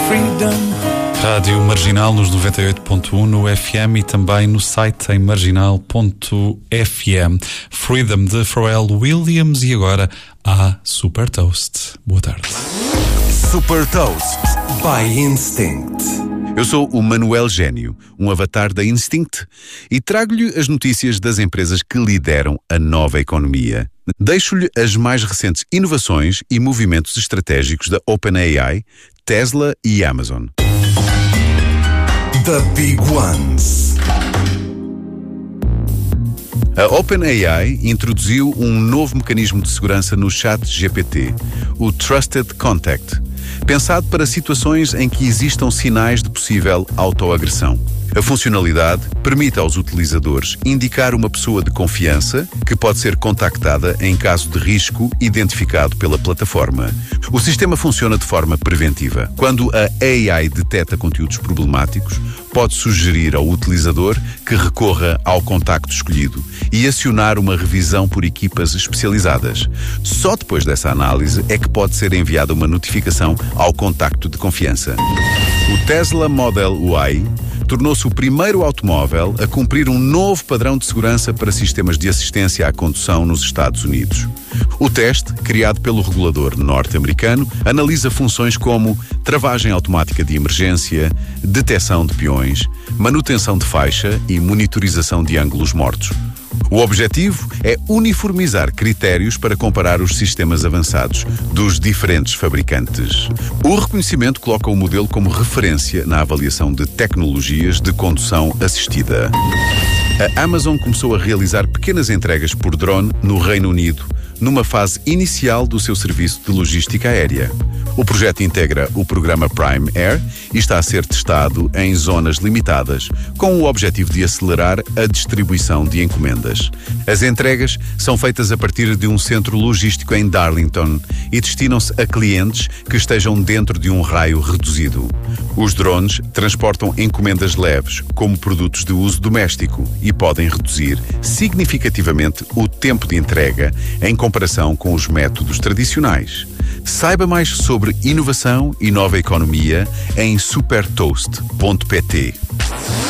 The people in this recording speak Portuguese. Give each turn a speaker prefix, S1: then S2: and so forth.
S1: Rádio Marginal nos 98.1 no FM e também no site em marginal.fm. Freedom de Pharrell Williams e agora a Super Toast. Boa tarde.
S2: Super Toast by Instinct. Eu sou o Manuel Gênio, um avatar da Instinct, e trago-lhe as notícias das empresas que lideram a nova economia. Deixo-lhe as mais recentes inovações e movimentos estratégicos da OpenAI, Tesla e Amazon. The Big Ones. A OpenAI introduziu um novo mecanismo de segurança no ChatGPT, o Trusted Contact, pensado para situações em que existam sinais de possível autoagressão. A funcionalidade permite aos utilizadores indicar uma pessoa de confiança que pode ser contactada em caso de risco identificado pela plataforma. O sistema funciona de forma preventiva. Quando a AI detecta conteúdos problemáticos, pode sugerir ao utilizador que recorra ao contacto escolhido e acionar uma revisão por equipas especializadas. Só depois dessa análise é que pode ser enviada uma notificação ao contacto de confiança. O Tesla Model Y tornou-se o primeiro automóvel a cumprir um novo padrão de segurança para sistemas de assistência à condução nos Estados Unidos. O teste, criado pelo regulador norte-americano, analisa funções como travagem automática de emergência, detecção de peões, manutenção de faixa e monitorização de ângulos mortos. O objetivo é uniformizar critérios para comparar os sistemas avançados dos diferentes fabricantes. O reconhecimento coloca o modelo como referência na avaliação de tecnologias de condução assistida. A Amazon começou a realizar pequenas entregas por drone no Reino Unido, numa fase inicial do seu serviço de logística aérea. O projeto integra o programa Prime Air e está a ser testado em zonas limitadas, com o objetivo de acelerar a distribuição de encomendas. As entregas são feitas a partir de um centro logístico em Darlington e destinam-se a clientes que estejam dentro de um raio reduzido. Os drones transportam encomendas leves, como produtos de uso doméstico, e podem reduzir significativamente o tempo de entrega em comparação com os métodos tradicionais. Saiba mais sobre inovação e nova economia em supertoast.pt.